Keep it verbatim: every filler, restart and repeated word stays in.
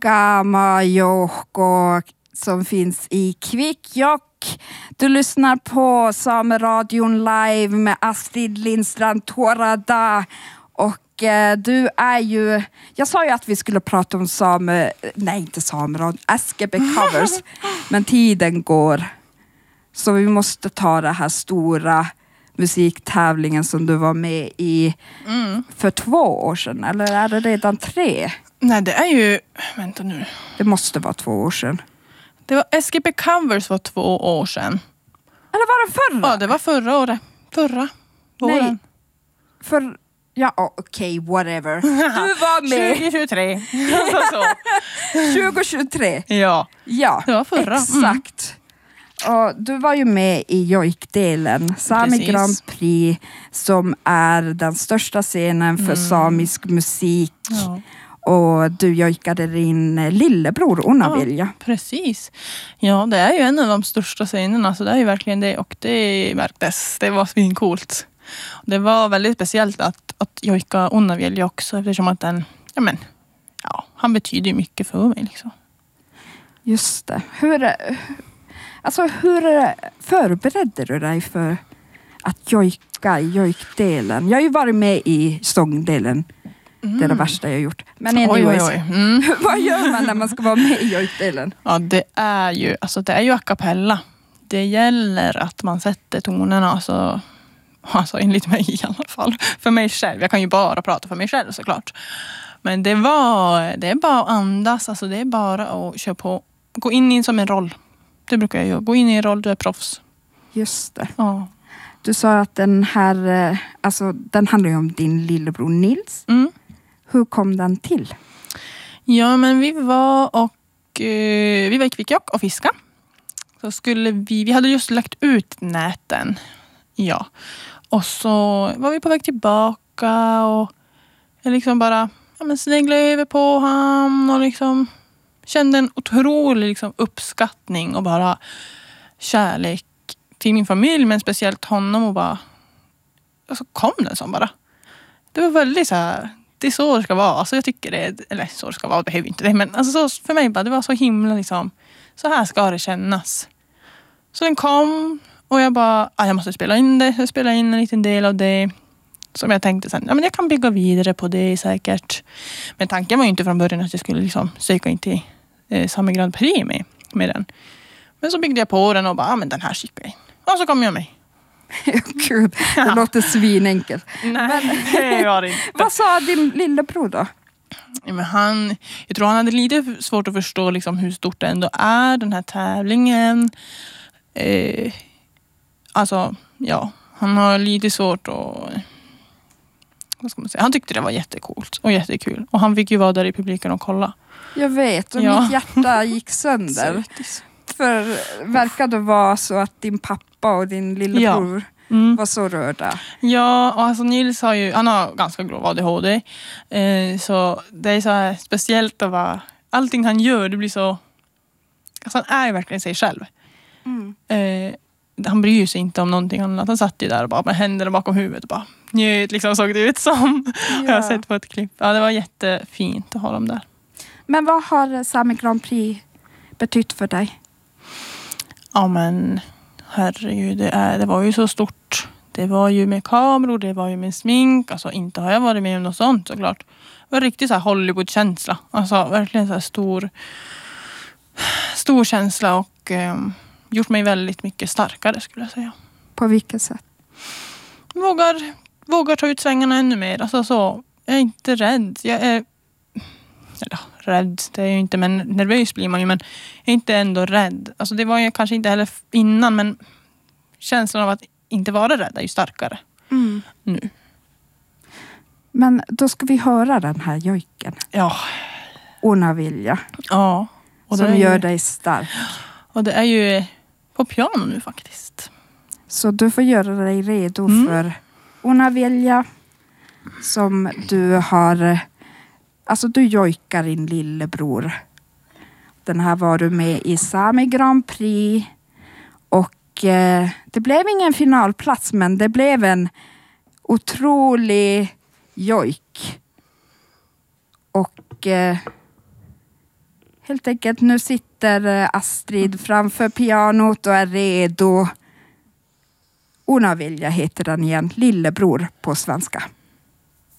Kamajohko som finns i Kvikkjokk. Du lyssnar på Sameradion live med Astrid Lindstrand Torada. Och eh, du är ju... Jag sa ju att vi skulle prata om same... Nej, inte Sameradion. Askeby covers. Men tiden går. Så vi måste ta det här stora musiktävlingen som du var med i mm. för två år sedan. Eller är det redan tre? Nej, det är ju... Vänta nu. Det måste vara två år sedan. Det var Askeby covers för två år sedan. Eller var det förra? Ja, det var förra året. Förra våren. Nej. För... Ja, okej, okay, whatever. Du var med. tjugo tjugotre. tjugo tjugotre. Ja. Ja, det var förra. Exakt. Mm. Och du var ju med i Joik-delen, Sami Grand Prix, som är den största scenen för mm. samisk musik. Ja. Och du jojkade din lillebror, Unavilja. Ja, precis. Ja, det är ju en av de största scenerna, så det är ju verkligen det. Och det märktes, det var svincoolt. Det var väldigt speciellt att, att jojka Unavilja också, eftersom att den, ja men, ja, han betyder ju mycket för mig liksom. Just det. Hur... Alltså hur förberedde du dig för att jojka i jojkdelen? Jag har ju varit med i sångdelen. Mm. Det är det värsta jag har gjort. Men anyways, oj, oj, oj. Mm. Vad gör man när man ska vara med i jojkdelen? Ja, det är ju, alltså det är ju a cappella. Det gäller att man sätter tonerna, alltså, alltså enligt mig i alla fall. För mig själv. Jag kan ju bara prata för mig själv såklart. Men det var, det är bara att andas. Alltså det är bara att köra på. Gå in i som en roll. Det brukar jag göra. Gå in i en roll, du är proffs. Just det. Ja. Du sa att den här, alltså den handlar ju om din lillebror Nils. Mm. Hur kom den till? Ja, men vi var och eh, vi var i Kvikkjokk och fiska. Så skulle vi, vi hade just lagt ut näten. Ja. Och så var vi på väg tillbaka och jag liksom bara ja, men sneglade över på han och liksom kände en otrolig liksom, uppskattning och bara kärlek till min familj, men speciellt honom och bara och så kom den som bara. Det var väldigt så här, det är så det ska vara. Alltså jag tycker det, eller så det ska vara, det behöver inte det, men alltså så, för mig bara, det var så himla liksom, så här ska det kännas. Så den kom och jag bara, ah, jag måste spela in det, jag spelade in en liten del av det. Som jag tänkte sen, ja men jag kan bygga vidare på det säkert. Men tanken var ju inte från början att jag skulle liksom söka in till eh, Sami Grand Prix med, med den. Men så byggde jag på den och bara, ja men den här skickar jag in. Och så kom jag med. Gud, det ja. låter svinenkelt. Nej, men, det var det inte. Vad sa din lillebror då? Ja, men han, jag tror han hade lite svårt att förstå liksom hur stort det ändå är, den här tävlingen. Eh, alltså, ja, han har lite svårt att... Vad ska man säga? Han tyckte det var jättecoolt och jättekul. Och han fick ju vara där i publiken och kolla. Jag vet, och ja. mitt hjärta gick sönder. För verkade vara så att din pappa och din lillebror ja. mm. var så rörda. Ja, och alltså Nils har ju, han har ganska grov A D H D. Eh, så det är så här speciellt att vara, allting han gör, det blir så, alltså han är ju verkligen sig själv. Mm. Eh, han bryr sig inte om någonting annat. Han satt ju där och bara med händerna bakom huvudet och bara njöt, liksom såg det ut som. Ja. Jag har sett på ett klipp. Ja, det var jättefint att ha dem där. Men vad har Sami Grand Prix betytt för dig? Ja men herregud, det, är, det var ju så stort. Det var ju med kameror, det var ju med smink. Alltså inte har jag varit med om något sånt såklart. Det var riktigt så här Hollywood-känsla. Alltså verkligen så här stor stor känsla och um, gjort mig väldigt mycket starkare skulle jag säga. På vilket sätt? Vågar, vågar ta ut svängarna ännu mer. Alltså så, jag är inte rädd. Jag är, eller rädd, det är ju inte, men nervös blir man ju, men jag är inte ändå rädd. Alltså det var ju kanske inte heller innan, men känslan av att inte vara rädd är ju starkare mm. nu. Men då ska vi höra den här jojken. Ja. Unavilja. Ja. Och som gör dig stark. Och det är ju på piano nu faktiskt. Så du får göra dig redo mm. för Unavilja som du har... Alltså du jojkar din lillebror. Den här var du med i Sami Grand Prix. Och eh, det blev ingen finalplats, men det blev en otrolig jojk. Och eh, helt enkelt, nu sitter Astrid framför pianot och är redo. Una Vilja heter den igen, lillebror på svenska.